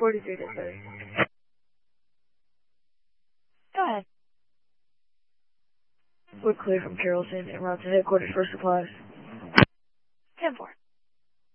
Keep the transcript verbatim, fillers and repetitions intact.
forty-three dispatch. Go ahead. We're clear from Carrollton and route to headquarters for supplies. ten four.